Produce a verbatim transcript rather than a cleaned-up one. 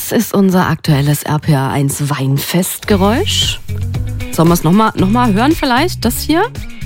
Das ist unser aktuelles R P R eins Weinfestgeräusch. Sollen wir es nochmal noch mal hören vielleicht, das hier?